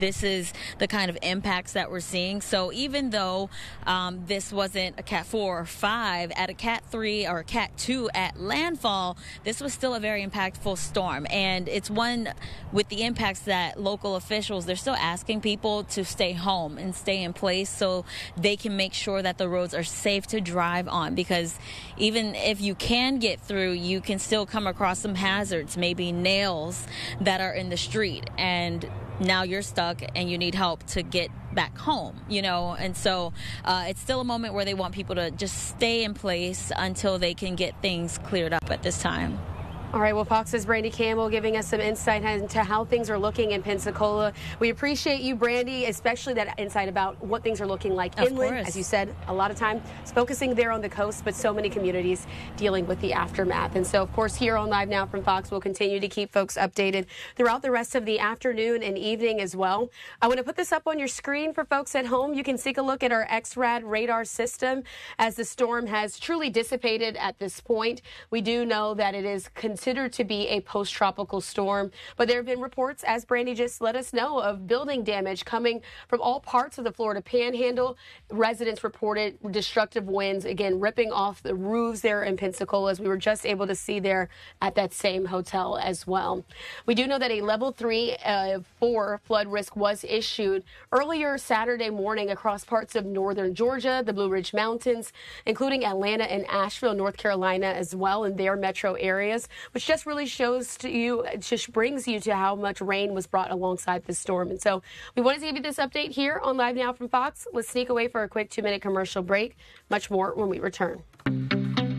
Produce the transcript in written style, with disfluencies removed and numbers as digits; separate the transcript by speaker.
Speaker 1: This is the kind of impacts that we're seeing. So even though this wasn't a Cat 4 or 5, at a Cat 3 or a Cat 2 at landfall, this was still a very impactful storm. And it's one with the impacts that local officials, they're still asking people to stay home and stay in place so they can make sure that the roads are safe to drive on. Because even if you can get through, you can still come across some hazards, maybe nails that are in the street, and now you're stuck and you need help to get back home, and so it's still a moment where they want people to just stay in place until they can get things cleared up at this time.
Speaker 2: All right, well, Fox's Brandy Campbell giving us some insight into how things are looking in Pensacola. We appreciate you, Brandy, especially that insight about what things are looking like inland. As you said, a lot of time it's focusing there on the coast, but so many communities dealing with the aftermath. And so, of course, here on Live Now from Fox, we'll continue to keep folks updated throughout the rest of the afternoon and evening as well. I want to put this up on your screen for folks at home. You can take a look at our XRAD radar system as the storm has truly dissipated at this point. We do know that it is considered to be a post-tropical storm, but there have been reports, as Brandy just let us know, of building damage coming from all parts of the Florida Panhandle. Residents reported destructive winds, again, ripping off the roofs there in Pensacola, as we were just able to see there at that same hotel as well. We do know that a level 3-4 flood risk was issued earlier Saturday morning across parts of northern Georgia, the Blue Ridge Mountains, including Atlanta and Asheville, North Carolina as well, in their metro areas, which just really shows to you, it just brings you to how much rain was brought alongside this storm. And so we wanted to give you this update here on Live Now from Fox. Let's sneak away for a quick 2-minute commercial break. Much more when we return.